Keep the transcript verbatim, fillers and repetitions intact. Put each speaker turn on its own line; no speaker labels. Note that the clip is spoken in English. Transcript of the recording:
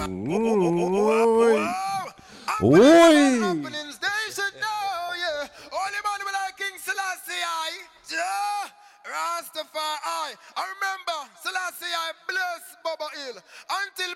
Oi! Rastafari, I remember Selassie I bless Baba Hill until